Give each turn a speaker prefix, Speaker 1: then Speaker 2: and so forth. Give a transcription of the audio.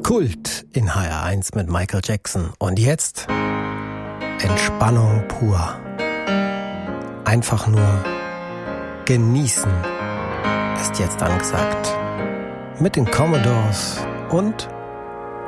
Speaker 1: Kult in HR1 mit Michael Jackson. Und jetzt Entspannung pur. Einfach nur genießen ist jetzt angesagt. Mit den Commodores und